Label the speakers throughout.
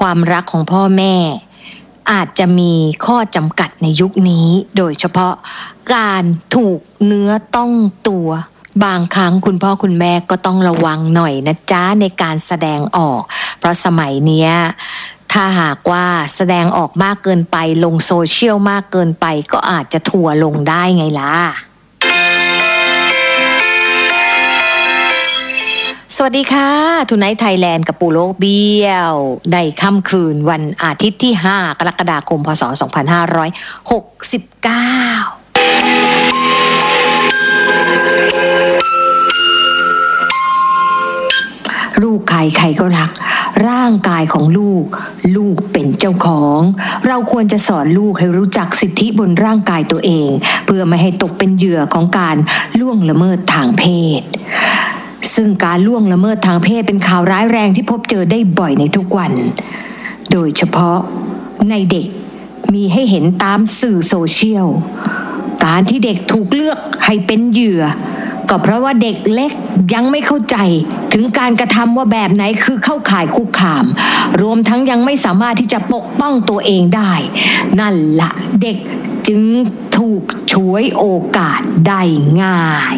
Speaker 1: ความรักของพ่อแม่อาจจะมีข้อจำกัดในยุคนี้โดยเฉพาะการถูกเนื้อต้องตัวบางครั้งคุณพ่อคุณแม่ก็ต้องระวังหน่อยนะจ๊ะในการแสดงออกเพราะสมัยเนี้ยถ้าหากว่าแสดงออกมากเกินไปลงโซเชียลมากเกินไปก็อาจจะทัวร์ลงได้ไงล่ะสวัสดีค่ะทูไนท์ไทยแลนด์กับปูโลกเบี้ยวในค่ำคืนวันอาทิตย์ที่5กรกฎาคมพศ2569ลูกใครใครก็รักร่างกายของลูกเป็นเจ้าของเราควรจะสอนลูกให้รู้จักสิทธิบนร่างกายตัวเองเพื่อไม่ให้ตกเป็นเหยื่อของการล่วงละเมิดทางเพศซึ่งการล่วงละเมิดทางเพศเป็นข่าวร้ายแรงที่พบเจอได้บ่อยในทุกวันโดยเฉพาะในเด็กมีให้เห็นตามสื่อโซเชียลการที่เด็กถูกเลือกให้เป็นเหยื่อก็เพราะว่าเด็กเล็กยังไม่เข้าใจถึงการกระทำว่าแบบไหนคือเข้าข่ายคุกคามรวมทั้งยังไม่สามารถที่จะปกป้องตัวเองได้นั่นละเด็กจึงถูกฉวยโอกาสได้ง่าย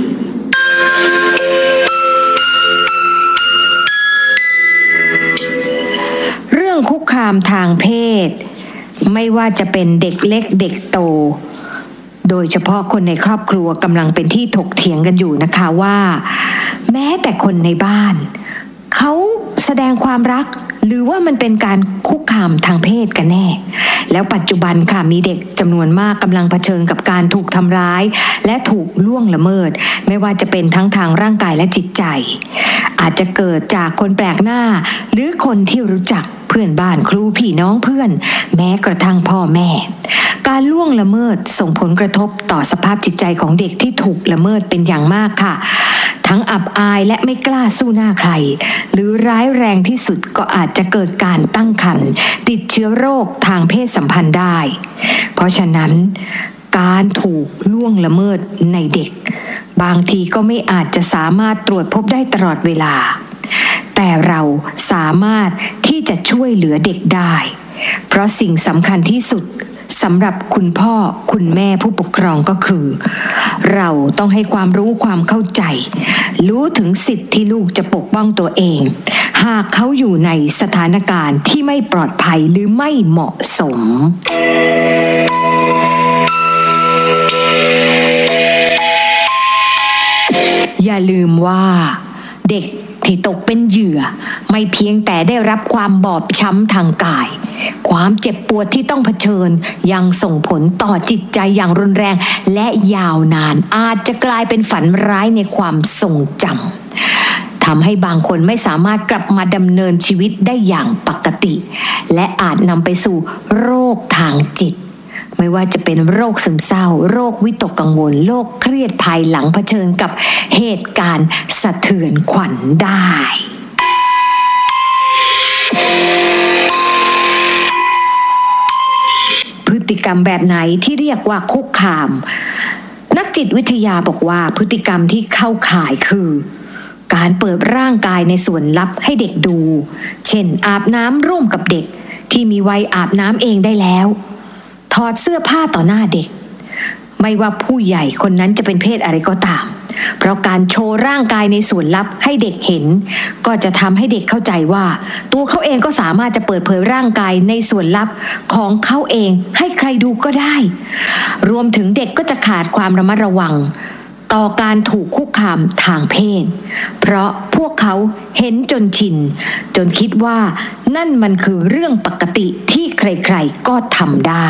Speaker 1: เรื่องคุกคามทางเพศไม่ว่าจะเป็นเด็กเล็กเด็กโตโดยเฉพาะคนในครอบครัวกำลังเป็นที่ถกเถียงกันอยู่นะคะว่าแม้แต่คนในบ้านเขาแสดงความรักหรือว่ามันเป็นการคุกคามทางเพศกันแน่แล้วปัจจุบันค่ะมีเด็กจำนวนมากกำลังเผชิญกับการถูกทำร้ายและถูกล่วงละเมิดไม่ว่าจะเป็นทั้งทางร่างกายและจิตใจอาจจะเกิดจากคนแปลกหน้าหรือคนที่รู้จักเพื่อนบ้านครูพี่น้องเพื่อนแม้กระทั่งพ่อแม่การล่วงละเมิดส่งผลกระทบต่อสภาพจิตใจของเด็กที่ถูกละเมิดเป็นอย่างมากค่ะทั้งอับอายและไม่กล้าสู้หน้าใครหรือร้ายแรงที่สุดก็อาจจะเกิดการตั้งครรภ์ติดเชื้อโรคทางเพศสัมพันธ์ได้เพราะฉะนั้นการถูกล่วงละเมิดในเด็กบางทีก็ไม่อาจจะสามารถตรวจพบได้ตลอดเวลาแต่เราสามารถที่จะช่วยเหลือเด็กได้เพราะสิ่งสำคัญที่สุดสำหรับคุณพ่อคุณแม่ผู้ปกครองก็คือเราต้องให้ความรู้ความเข้าใจรู้ถึงสิทธิ์ที่ลูกจะปกป้องตัวเองหากเขาอยู่ในสถานการณ์ที่ไม่ปลอดภัยหรือไม่เหมาะสมอย่าลืมว่าเด็กที่ตกเป็นเหยื่อไม่เพียงแต่ได้รับความบอบช้ำทางกายความเจ็บปวดที่ต้องเผชิญยังส่งผลต่อจิตใจอย่างรุนแรงและยาวนานอาจจะกลายเป็นฝันร้ายในความทรงจำทำให้บางคนไม่สามารถกลับมาดำเนินชีวิตได้อย่างปกติและอาจนำไปสู่โรคทางจิตไม่ว่าจะเป็นโรคซึมเศร้าโรควิตกกังวลโรคเครียดภายหลังเผชิญกับเหตุการณ์สะเทือนขวัญได้พฤติกรรมแบบไหนที่เรียกว่าคุกคามนักจิตวิทยาบอกว่าพฤติกรรมที่เข้าข่ายคือการเปิดร่างกายในส่วนลับให้เด็กดูเช่นอาบน้ำร่วมกับเด็กที่มีวัยอาบน้ำเองได้แล้วถอดเสื้อผ้าต่อหน้าเด็กไม่ว่าผู้ใหญ่คนนั้นจะเป็นเพศอะไรก็ตามเพราะการโชว์ร่างกายในส่วนลับให้เด็กเห็นก็จะทำให้เด็กเข้าใจว่าตัวเขาเองก็สามารถจะเปิดเผยร่างกายในส่วนลับของเขาเองให้ใครดูก็ได้รวมถึงเด็กก็จะขาดความระมัดระวังต่อการถูกคุกคามทางเพศเพราะพวกเขาเห็นจนชินจนคิดว่านั่นมันคือเรื่องปกติที่ใครๆก็ทำได้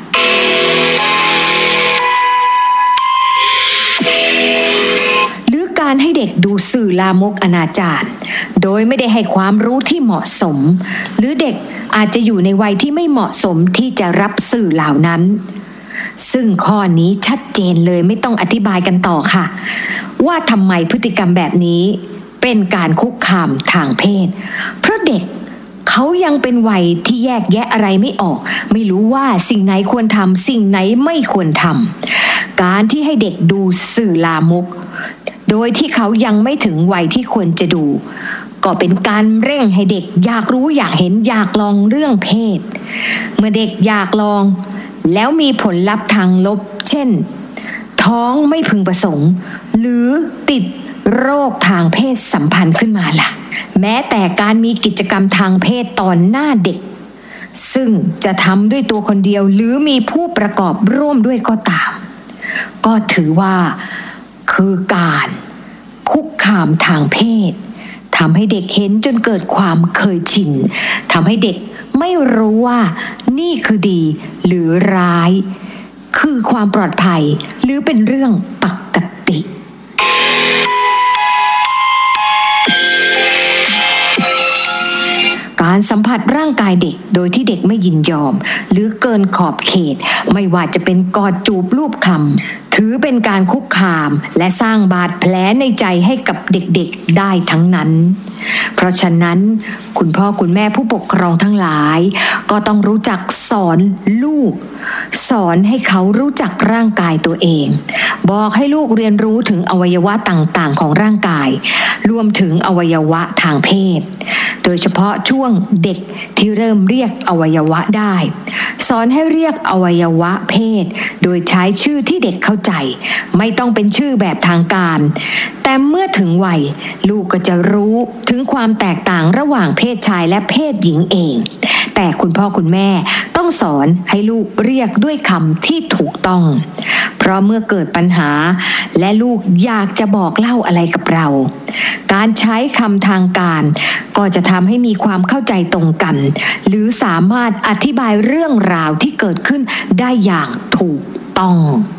Speaker 1: หรือการให้เด็กดูสื่อลามกอนาจารโดยไม่ได้ให้ความรู้ที่เหมาะสมหรือเด็กอาจจะอยู่ในวัยที่ไม่เหมาะสมที่จะรับสื่อเหล่านั้นซึ่งข้อนี้ชัดเจนเลยไม่ต้องอธิบายกันต่อค่ะว่าทำไมพฤติกรรมแบบนี้เป็นการคุกคามทางเพศเพราะเด็กเขายังเป็นวัยที่แยกแยะอะไรไม่ออกไม่รู้ว่าสิ่งไหนควรทำสิ่งไหนไม่ควรทำการที่ให้เด็กดูสื่อลามกโดยที่เขายังไม่ถึงวัยที่ควรจะดูก็เป็นการเร่งให้เด็กอยากรู้อยากเห็นอยากลองเรื่องเพศเมื่อเด็กอยากลองแล้วมีผลลัพธ์ทางลบเช่นท้องไม่พึงประสงค์หรือติดโรคทางเพศสัมพันธ์ขึ้นมาล่ะแม้แต่การมีกิจกรรมทางเพศตอนหน้าเด็กซึ่งจะทำด้วยตัวคนเดียวหรือมีผู้ประกอบร่วมด้วยก็ตามก็ถือว่าคือการคุกคามทางเพศทำให้เด็กเห็นจนเกิดความเคยชินทำให้เด็กไม่รู้ว่านี่คือดีหรือร้ายคือความปลอดภัยหรือเป็นเรื่องปกติการสัมผัสร่างกายเด็กโดยที่เด็กไม่ยินยอมหรือเกินขอบเขตไม่ว่าจะเป็นกอดจูบลูบคลำถือเป็นการคุกคามและสร้างบาดแผลในใจให้กับเด็กๆได้ทั้งนั้นเพราะฉะนั้นคุณพ่อคุณแม่ผู้ปกครองทั้งหลายก็ต้องรู้จักสอนลูกสอนให้เขารู้จักร่างกายตัวเองบอกให้ลูกเรียนรู้ถึงอวัยวะต่างๆของร่างกายรวมถึงอวัยวะทางเพศโดยเฉพาะช่วงเด็กที่เริ่มเรียกอวัยวะได้สอนให้เรียกอวัยวะเพศโดยใช้ชื่อที่เด็กเข้าใจไม่ต้องเป็นชื่อแบบทางการแต่เมื่อถึงวัยลูกก็จะรู้ถึงความแตกต่างระหว่างเพศชายและเพศหญิงเองแต่คุณพ่อคุณแม่ต้องสอนให้ลูกเรียกด้วยคำที่ถูกต้องเพราะเมื่อเกิดปัญหาและลูกอยากจะบอกเล่าอะไรกับเราการใช้คำทางการก็จะทำให้มีความเข้าใจตรงกันหรือสามารถอธิบายเรื่องราวที่เกิดขึ้นได้อย่างถูกต้อง